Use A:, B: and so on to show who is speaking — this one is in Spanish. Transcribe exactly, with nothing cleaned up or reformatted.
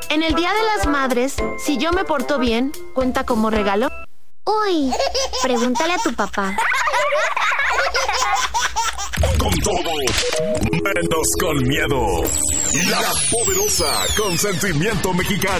A: En el Día de las Madres, si yo me porto bien, ¿cuenta como regalo?
B: Uy, pregúntale a tu papá.
C: Con todo, menos con miedo. La poderosa Consentimiento Mexicano.